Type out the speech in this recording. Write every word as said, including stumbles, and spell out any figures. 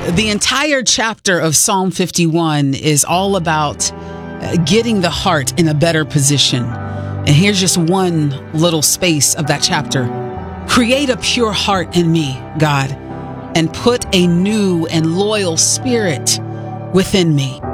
The entire chapter of Psalm fifty-one is all about uh, getting the heart in a better position. And here's just one little space of that chapter. Create a pure heart in me, God, and put a new and loyal spirit within me.